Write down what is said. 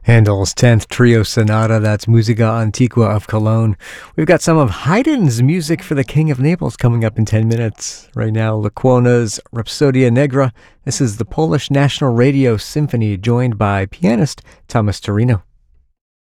Handel's 10th Trio Sonata, that's Musica Antiqua of Cologne. We've got some of Haydn's music for the King of Naples coming up in 10 minutes. Right now, Lecuona's Rhapsodia Negra. This is the Polish National Radio Symphony, joined by pianist Thomas Torino.